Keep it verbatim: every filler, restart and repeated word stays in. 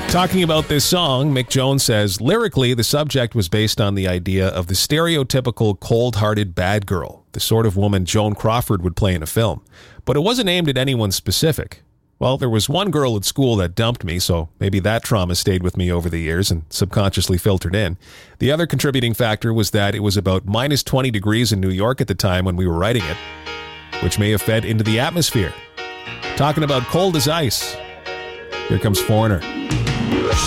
Talking about this song, Mick Jones says, lyrically, the subject was based on the idea of the stereotypical cold-hearted bad girl, the sort of woman Joan Crawford would play in a film. But it wasn't aimed at anyone specific. Well, there was one girl at school that dumped me, so maybe that trauma stayed with me over the years and subconsciously filtered in. The other contributing factor was that it was about minus twenty degrees in New York at the time when we were writing it, which may have fed into the atmosphere. Talking about cold as ice, here comes Foreigner.